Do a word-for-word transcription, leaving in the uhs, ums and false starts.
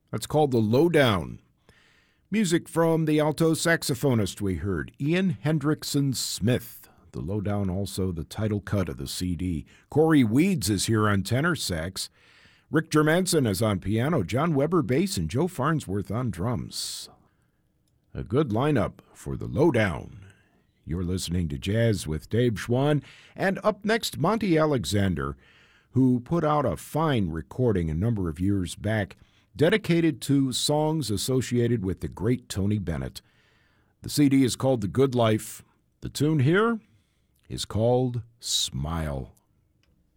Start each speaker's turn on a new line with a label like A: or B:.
A: That's called The Lowdown. Music from the alto saxophonist we heard, Ian Hendrickson Smith. The Lowdown, also the title cut of the C D. Corey Weeds is here on tenor sax. Rick Germanson is on piano, John Weber bass, and Joe Farnsworth on drums. A good lineup for The Lowdown. You're listening to Jazz with Dave Schwann. And up next, Monty Alexander, who put out a fine recording a number of years back dedicated to songs associated with the great Tony Bennett. The C D is called The Good Life. The tune here is called Smile.